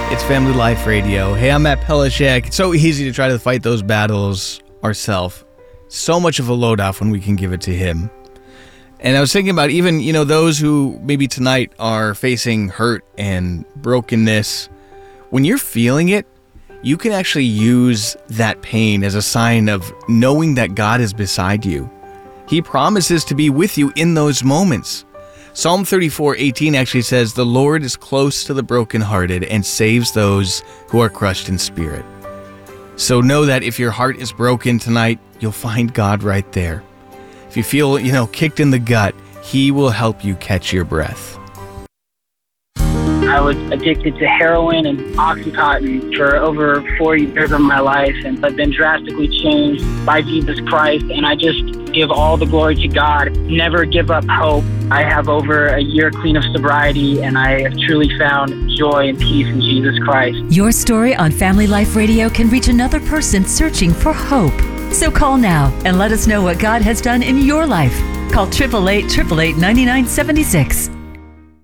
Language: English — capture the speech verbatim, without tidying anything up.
It's Family Life Radio. Hey, I'm Matt Pelishek. It's so easy to try to fight those battles ourselves. So much of a load off when we can give it to Him. And I was thinking about even, you know, those who maybe tonight are facing hurt and brokenness. When you're feeling it, you can actually use that pain as a sign of knowing that God is beside you. He promises to be with you in those moments. Psalm thirty-four eighteen actually says, "The Lord is close to the brokenhearted and saves those who are crushed in spirit." So know that if your heart is broken tonight, you'll find God right there. If you feel, you know, kicked in the gut, He will help you catch your breath. I was addicted to heroin and Oxycontin for over four years of my life, and I've been drastically changed by Jesus Christ, and I just give all the glory to God. Never give up hope. I have over a year clean of sobriety, and I have truly found joy and peace in Jesus Christ. Your story on Family Life Radio can reach another person searching for hope. So call now and let us know what God has done in your life. Call eight eight eight, eight eight eight, nine nine seven six.